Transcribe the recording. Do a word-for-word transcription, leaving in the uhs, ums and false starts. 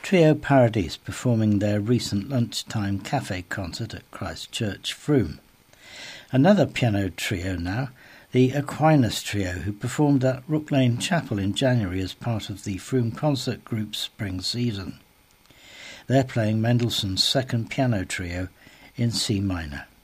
Trio Paradise performing their recent lunchtime cafe concert at Christ Church, Frome. Another piano trio now, the Aquinas Trio, who performed at Rook Lane Chapel in January as part of the Frome Concert Group's spring season. They're playing Mendelssohn's Second Piano Trio in C minor.